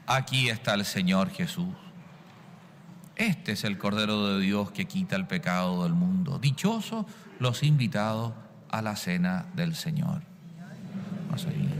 Aquí está el Señor Jesús. Este es el Cordero de Dios que quita el pecado del mundo. Dichosos los invitados a la cena del Señor. Vamos a ir.